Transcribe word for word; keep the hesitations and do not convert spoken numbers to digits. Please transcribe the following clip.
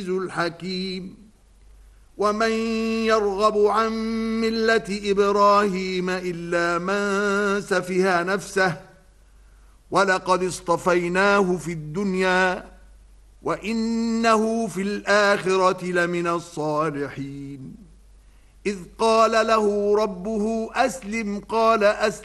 الحكيم. ومن يرغب عن ملة إبراهيم إلا من سفه نفسه ولقد اصطفيناه في الدنيا وإنه في الآخرة لمن الصالحين. إذ قال له ربه أسلم قال أسلم